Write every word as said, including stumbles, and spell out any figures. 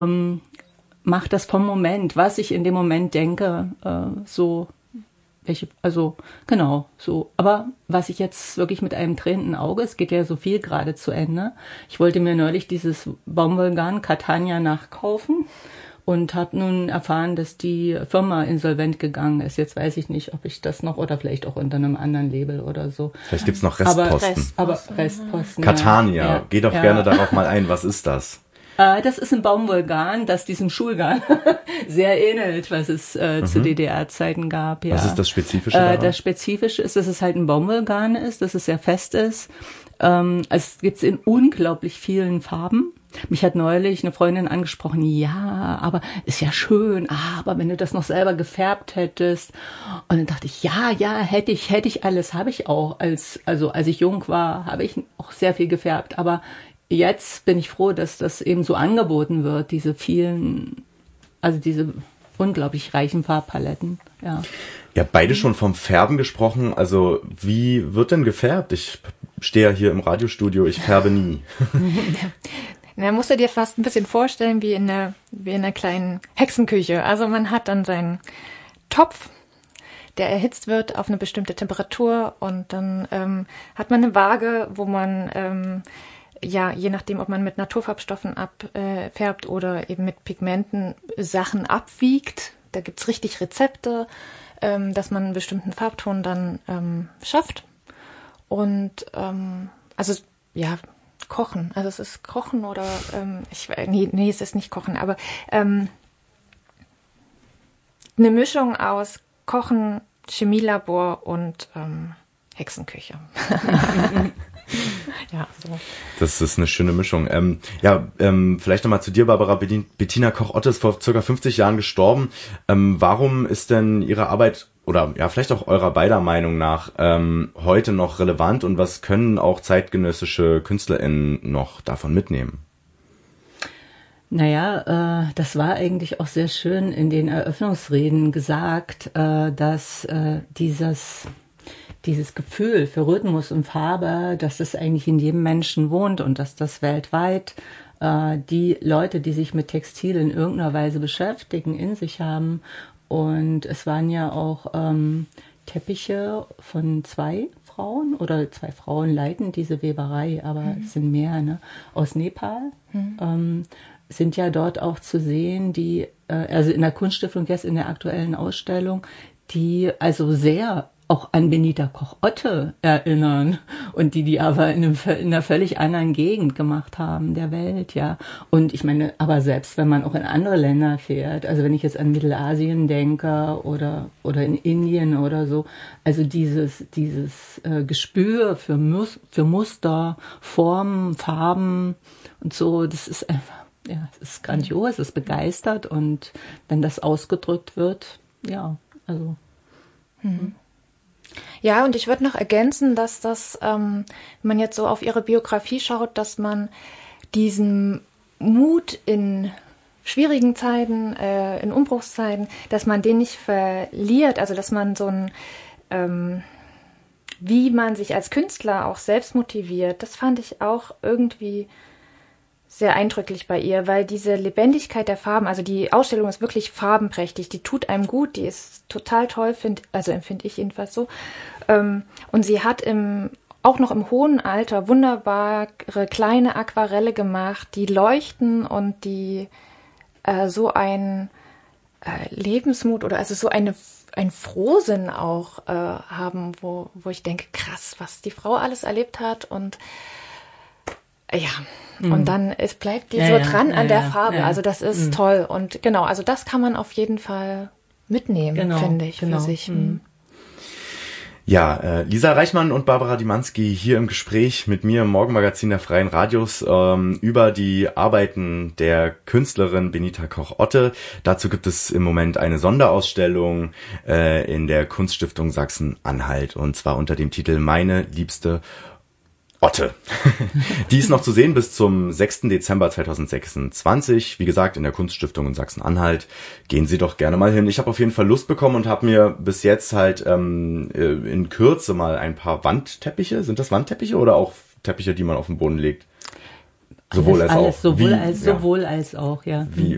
ähm, mache das vom Moment, was ich in dem Moment denke, äh, so, welche, also, genau, so. Aber was ich jetzt wirklich mit einem tränenden Auge, es geht ja so viel gerade zu Ende. Ich wollte mir neulich dieses Baumwollgarn Catania nachkaufen und habe nun erfahren, dass die Firma insolvent gegangen ist. Jetzt weiß ich nicht, ob ich das noch oder vielleicht auch unter einem anderen Label oder so. Vielleicht gibt's noch Restposten. Aber, Rest, aber Restposten. Catania, ja. geh doch ja. gerne darauf mal ein. Was ist das? Das ist ein Baumwollgarn, das diesem Schulgarn sehr ähnelt, was es äh, mhm. zu D D R-Zeiten gab. Ja. Was ist das Spezifische daran? Äh, das Spezifische ist, dass es halt ein Baumwollgarn ist, dass es sehr fest ist. Ähm, es gibt es in unglaublich vielen Farben. Mich hat neulich eine Freundin angesprochen, ja, aber ist ja schön, aber wenn du das noch selber gefärbt hättest. Und dann dachte ich, ja, ja, hätte ich, hätte ich alles, habe ich auch. Als, also als ich jung war, habe ich auch sehr viel gefärbt, aber jetzt bin ich froh, dass das eben so angeboten wird, diese vielen, also diese unglaublich reichen Farbpaletten. Ja. Ihr habt beide schon vom Färben gesprochen. Also wie wird denn gefärbt? Ich stehe ja hier im Radiostudio, ich färbe nie. Na, musst du dir fast ein bisschen vorstellen wie in einer, wie in einer kleinen Hexenküche. Also man hat dann seinen Topf, der erhitzt wird auf eine bestimmte Temperatur und dann ähm, hat man eine Waage, wo man ähm, ja, je nachdem, ob man mit Naturfarbstoffen abfärbt äh, oder eben mit Pigmenten Sachen abwiegt. Da gibt's richtig Rezepte, ähm, dass man einen bestimmten Farbton dann ähm, schafft. Und ähm, also ja, kochen. Also es ist Kochen oder ähm, ich nee, nee, es ist nicht Kochen, aber ähm, eine Mischung aus Kochen, Chemielabor und ähm, Hexenküche. Ja, so. Das ist eine schöne Mischung. Ähm, ja, ähm, vielleicht nochmal zu dir, Barbara. Bettina Koch-Otte ist vor circa fünfzig Jahren gestorben. Ähm, warum ist denn Ihre Arbeit oder ja vielleicht auch eurer beider Meinung nach ähm, heute noch relevant und was können auch zeitgenössische KünstlerInnen noch davon mitnehmen? Naja, äh, das war eigentlich auch sehr schön in den Eröffnungsreden gesagt, äh, dass äh, dieses dieses Gefühl für Rhythmus und Farbe, dass das eigentlich in jedem Menschen wohnt und dass das weltweit äh, die Leute, die sich mit Textil in irgendeiner Weise beschäftigen, in sich haben. Und es waren ja auch ähm, Teppiche von zwei Frauen oder zwei Frauen leiten diese Weberei, aber mhm. es sind mehr, ne, aus Nepal. Mhm. Ähm, sind ja dort auch zu sehen, die, äh, also in der Kunststiftung jetzt in der aktuellen Ausstellung, die also sehr auch an Benita Koch-Otte erinnern und die die aber in, einem, in einer völlig anderen Gegend gemacht haben der Welt, ja. Und ich meine, aber selbst wenn man auch in andere Länder fährt, also wenn ich jetzt an Mittelasien denke oder oder in Indien oder so, also dieses dieses äh, Gespür für Mus- für Muster, Formen, Farben und so, das ist einfach, ja, es ist grandios, es ist begeistert und wenn das ausgedrückt wird, ja, also. Hm. Ja, und ich würde noch ergänzen, dass das, ähm, wenn man jetzt so auf ihre Biografie schaut, dass man diesen Mut in schwierigen Zeiten, äh, in Umbruchszeiten, dass man den nicht verliert, also dass man so ein, ähm, wie man sich als Künstler auch selbst motiviert, das fand ich auch irgendwie sehr eindrücklich bei ihr, weil diese Lebendigkeit der Farben, also die Ausstellung ist wirklich farbenprächtig, die tut einem gut, die ist total toll, find, also empfinde ich jedenfalls so. Ähm, und sie hat im, auch noch im hohen Alter wunderbare kleine Aquarelle gemacht, die leuchten und die äh, so ein äh, Lebensmut oder also so eine ein Frohsinn auch äh, haben, wo, wo ich denke, krass, was die Frau alles erlebt hat und ja, mhm. und dann es bleibt die ja, so dran ja, an der ja, Farbe. Ja, also das ist mhm. toll. Und genau, also das kann man auf jeden Fall mitnehmen, genau, finde ich, genau. für sich. Mhm. Ja, äh, Lisa Reichmann und Barbara Dymanski hier im Gespräch mit mir im Morgenmagazin der Freien Radios ähm, über die Arbeiten der Künstlerin Benita Koch-Otte. Dazu gibt es im Moment eine Sonderausstellung äh, in der Kunststiftung Sachsen-Anhalt und zwar unter dem Titel Meine liebste Otte. Die ist noch zu sehen bis zum sechsten Dezember zweitausendsechsundzwanzig. Wie gesagt, in der Kunststiftung in Sachsen-Anhalt. Gehen Sie doch gerne mal hin. Ich habe auf jeden Fall Lust bekommen und habe mir bis jetzt halt ähm, in Kürze mal ein paar Wandteppiche. Sind das Wandteppiche oder auch Teppiche, die man auf den Boden legt? Sowohl alles, als alles, auch. Sowohl wie, als ja. sowohl als auch, ja. Wie,